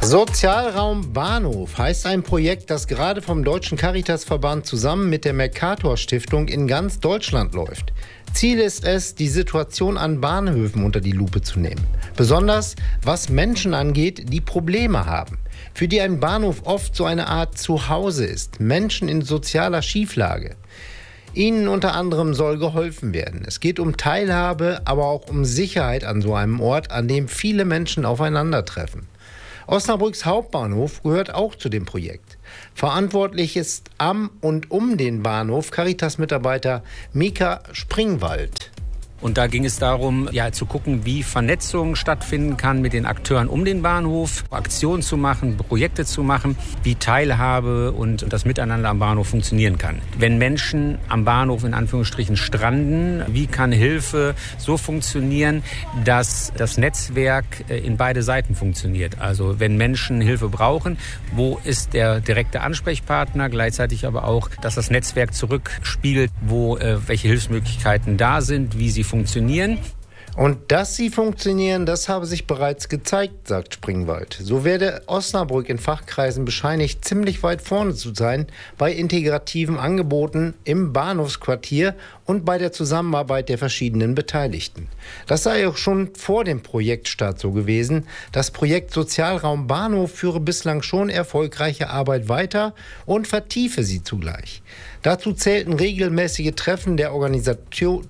Sozialraum Bahnhof heißt ein Projekt, das gerade vom Deutschen Caritasverband zusammen mit der Mercator-Stiftung in ganz Deutschland läuft. Ziel ist es, die Situation an Bahnhöfen unter die Lupe zu nehmen. Besonders was Menschen angeht, die Probleme haben. Für die ein Bahnhof oft so eine Art Zuhause ist. Menschen in sozialer Schieflage. Ihnen unter anderem soll geholfen werden. Es geht um Teilhabe, aber auch um Sicherheit an so einem Ort, an dem viele Menschen aufeinandertreffen. Osnabrücks Hauptbahnhof gehört auch zu dem Projekt. Verantwortlich ist am und um den Bahnhof Caritas-Mitarbeiter Mika Springwald. Und da ging es darum, zu gucken, wie Vernetzung stattfinden kann mit den Akteuren um den Bahnhof, Aktionen zu machen, Projekte zu machen, wie Teilhabe und das Miteinander am Bahnhof funktionieren kann. Wenn Menschen am Bahnhof in Anführungsstrichen stranden, wie kann Hilfe so funktionieren, dass das Netzwerk in beide Seiten funktioniert? Also wenn Menschen Hilfe brauchen, wo ist der direkte Ansprechpartner? Gleichzeitig aber auch, dass das Netzwerk zurückspiegelt, welche Hilfsmöglichkeiten da sind, wie sie funktionieren. Und dass sie funktionieren, das habe sich bereits gezeigt, sagt Springwald. So werde Osnabrück in Fachkreisen bescheinigt, ziemlich weit vorne zu sein bei integrativen Angeboten im Bahnhofsquartier und bei der Zusammenarbeit der verschiedenen Beteiligten. Das sei auch schon vor dem Projektstart so gewesen. Das Projekt Sozialraum Bahnhof führe bislang schon erfolgreiche Arbeit weiter und vertiefe sie zugleich. Dazu zählten regelmäßige Treffen der Organisation,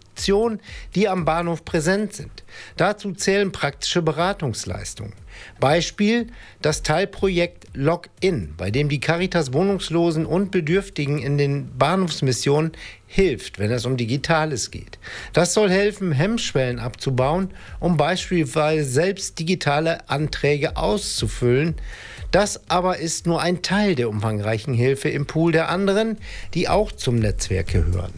die am Bahnhof präsent sind. Dazu zählen praktische Beratungsleistungen. Beispiel das Teilprojekt Login, bei dem die Caritas Wohnungslosen und Bedürftigen in den Bahnhofsmissionen hilft, wenn es um Digitales geht. Das soll helfen, Hemmschwellen abzubauen, um beispielsweise selbst digitale Anträge auszufüllen. Das aber ist nur ein Teil der umfangreichen Hilfe im Pool der anderen, die auch zum Netzwerk gehören.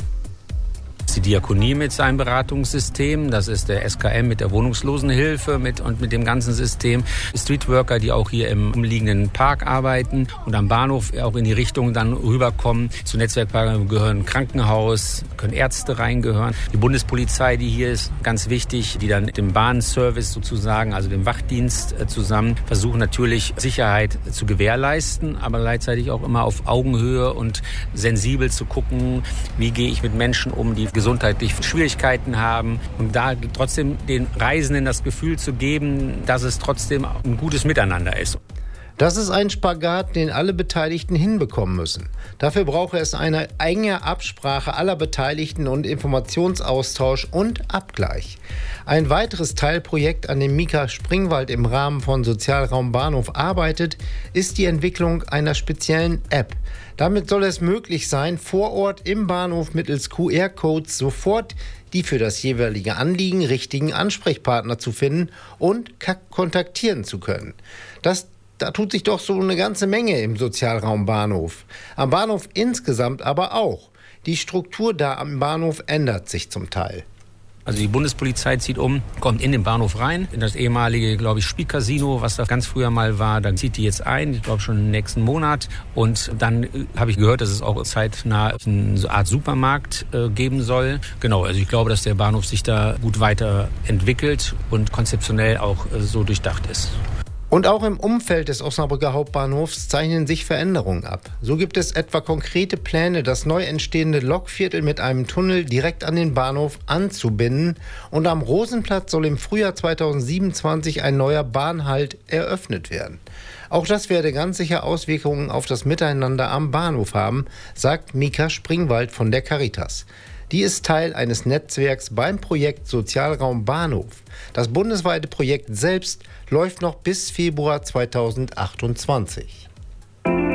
Die Diakonie mit seinem Beratungssystem, das ist der SKM mit der Wohnungslosenhilfe und mit dem ganzen System. Streetworker, die auch hier im umliegenden Park arbeiten und am Bahnhof auch in die Richtung dann rüberkommen. Zu Netzwerkpartnern gehören Krankenhaus, können Ärzte reingehören. Die Bundespolizei, die hier ist, ganz wichtig, die dann mit dem Bahnservice sozusagen, also dem Wachdienst zusammen versuchen natürlich Sicherheit zu gewährleisten, aber gleichzeitig auch immer auf Augenhöhe und sensibel zu gucken, wie gehe ich mit Menschen um, die gesundheitlich Schwierigkeiten haben und da trotzdem den Reisenden das Gefühl zu geben, dass es trotzdem ein gutes Miteinander ist. Das ist ein Spagat, den alle Beteiligten hinbekommen müssen. Dafür brauche es eine enge Absprache aller Beteiligten und Informationsaustausch und Abgleich. Ein weiteres Teilprojekt, an dem Mika Springwald im Rahmen von Sozialraum Bahnhof arbeitet, ist die Entwicklung einer speziellen App. Damit soll es möglich sein, vor Ort im Bahnhof mittels QR-Codes sofort die für das jeweilige Anliegen richtigen Ansprechpartner zu finden und kontaktieren zu können. Da tut sich doch so eine ganze Menge im Sozialraum Bahnhof. Am Bahnhof insgesamt aber auch. Die Struktur da am Bahnhof ändert sich zum Teil. Also die Bundespolizei zieht um, kommt in den Bahnhof rein, in das ehemalige, Spielcasino, was da ganz früher mal war. Dann zieht die jetzt ein, ich glaube schon im nächsten Monat. Und dann habe ich gehört, dass es auch zeitnah eine Art Supermarkt geben soll. Genau, also ich glaube, dass der Bahnhof sich da gut weiterentwickelt und konzeptionell auch so durchdacht ist. Und auch im Umfeld des Osnabrücker Hauptbahnhofs zeichnen sich Veränderungen ab. So gibt es etwa konkrete Pläne, das neu entstehende Lokviertel mit einem Tunnel direkt an den Bahnhof anzubinden. Und am Rosenplatz soll im Frühjahr 2027 ein neuer Bahnhalt eröffnet werden. Auch das werde ganz sicher Auswirkungen auf das Miteinander am Bahnhof haben, sagt Mika Springwald von der Caritas. Die ist Teil eines Netzwerks beim Projekt Sozialraum Bahnhof. Das bundesweite Projekt selbst läuft noch bis Februar 2028.